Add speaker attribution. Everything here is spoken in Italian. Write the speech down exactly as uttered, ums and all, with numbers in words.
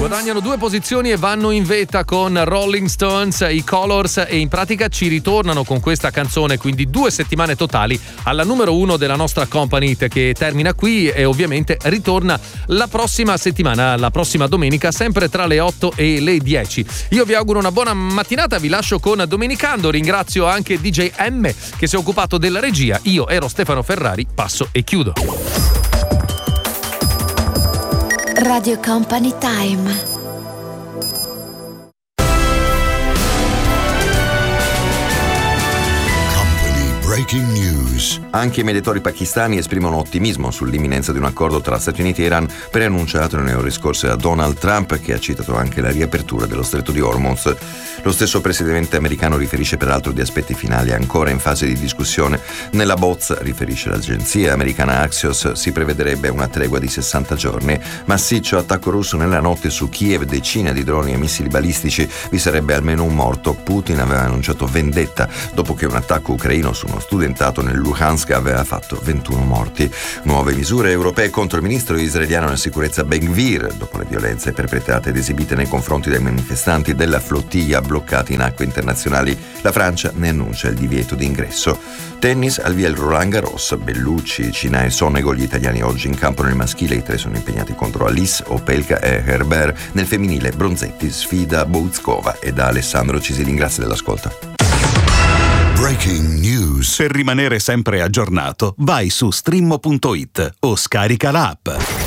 Speaker 1: Guadagnano due posizioni e vanno in vetta con Rolling Stones, i Colors, e in pratica ci ritornano con questa canzone, quindi due settimane totali alla numero uno della nostra Company Hit, che termina qui e ovviamente ritorna la prossima settimana, la prossima domenica, sempre tra le otto e le dieci. Io vi auguro una buona mattinata, vi lascio con Domenicando, ringrazio anche D J M che si è occupato della regia. Io ero Stefano Ferrari, passo e chiudo.
Speaker 2: Radio Company Time.
Speaker 3: Breaking news. Anche i mediatori pakistani esprimono ottimismo sull'imminenza di un accordo tra Stati Uniti e Iran, preannunciato nelle ore scorse da Donald Trump, che ha citato anche la riapertura dello stretto di Hormuz. Lo stesso presidente americano riferisce peraltro di aspetti finali ancora in fase di discussione. Nella bozza, riferisce l'agenzia americana Axios, si prevederebbe una tregua di sessanta giorni. Massiccio attacco russo nella notte su Kiev, decine di droni e missili balistici, vi sarebbe almeno un morto. Putin aveva annunciato vendetta dopo che un attacco ucraino su uno studentato nel Luhansk aveva fatto ventuno morti. Nuove misure europee contro il ministro israeliano della sicurezza Ben-Gvir, dopo le violenze perpetrate ed esibite nei confronti dei manifestanti della flottiglia bloccati in acque internazionali. La Francia ne annuncia il divieto di ingresso. Tennis, al via il Roland Garros. Bellucci, Cina e Sonego, gli italiani oggi in campo nel maschile. I tre sono impegnati contro Alice, Opelka e Herbert. Nel femminile Bronzetti sfida Bouzkova e da Alessandro Cisilin. Grazie dell'ascolto.
Speaker 4: Breaking news. Per rimanere sempre aggiornato, vai su streammo punto it o scarica l'app.